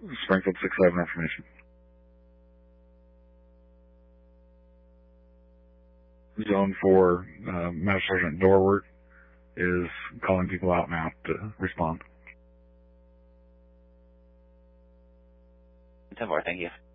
Springfield 6-7 information. Zone 4, Master Sergeant Dorwart is calling people out now to respond. 10-4, thank you.